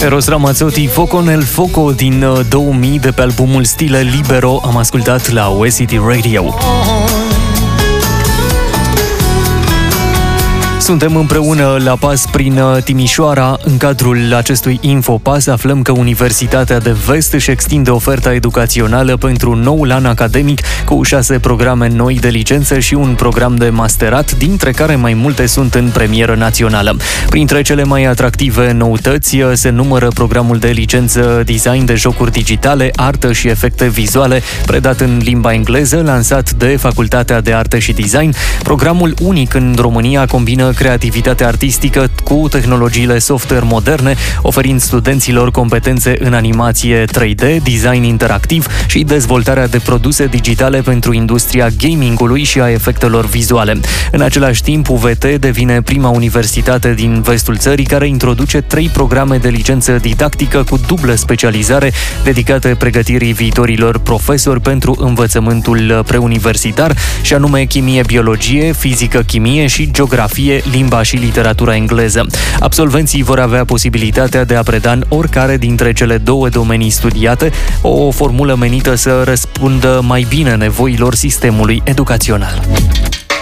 Eros Ramazzotti, Foco nel Foco din 2000 de pe albumul Stile Libero, am ascultat la West City Radio. Suntem împreună la pas prin Timișoara. În cadrul acestui Infopas aflăm că Universitatea de Vest își extinde oferta educațională pentru noul an academic cu 6 programe noi de licență și un program de masterat, dintre care mai multe sunt în premieră națională. Printre cele mai atractive noutăți se numără programul de licență Design de jocuri digitale, artă și efecte vizuale, predat în limba engleză, lansat de Facultatea de Arte și Design. Programul unic în România combină creativitatea artistică cu tehnologiile software moderne, oferind studenților competențe în animație 3D, design interactiv și dezvoltarea de produse digitale pentru industria gamingului și a efectelor vizuale. În același timp, UVT devine prima universitate din vestul țării care introduce 3 programe de licență didactică cu dublă specializare dedicate pregătirii viitorilor profesori pentru învățământul preuniversitar, și anume chimie-biologie, fizică-chimie și geografie, limba și literatura engleză. Absolvenții vor avea posibilitatea de a preda în oricare dintre cele 2 domenii studiate, o formulă menită să răspundă mai bine nevoilor sistemului educațional.